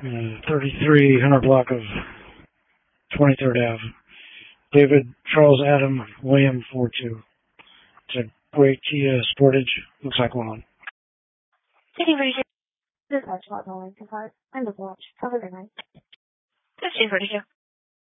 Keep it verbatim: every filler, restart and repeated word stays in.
uh, thirty-three hundred block of twenty-third Avenue. David Charles Adam William four two. It's a great Kia Sportage. Looks like one. Thank you for using this hotspot calling. I'm the watch. Have a good night. fifteen forty-two.